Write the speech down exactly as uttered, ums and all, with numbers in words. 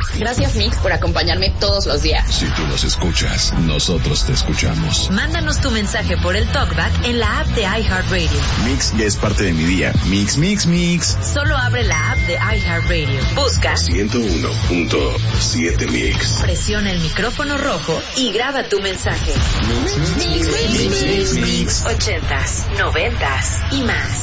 Gracias, Mix, por acompañarme todos los días. Si tú nos escuchas, nosotros te escuchamos. Mándanos tu mensaje por el TalkBack en la app de iHeartRadio. Mix ya es parte de mi día. Mix, mix, mix. Solo abre la app de iHeartRadio. Busca ciento uno punto siete Mix. Presiona el micrófono rojo y graba tu mensaje. Mix, mix, mix, mix, mix, mix. Ochentas, noventas y más.